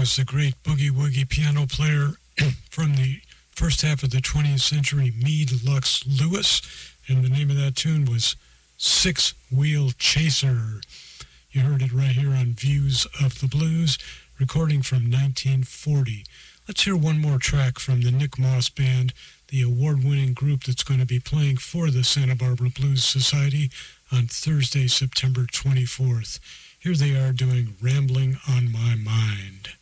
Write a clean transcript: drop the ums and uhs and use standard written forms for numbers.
was the great boogie-woogie piano player from the first half of the 20th century, Meade Lux Lewis, and the name of that tune was Six Wheel Chaser. You heard it right here on Views of the Blues, recording from 1940. Let's hear one more track from the Nick Moss Band, the award-winning group that's going to be playing for the Santa Barbara Blues Society on Thursday, September 24th. Here they are doing Rambling on My Mind.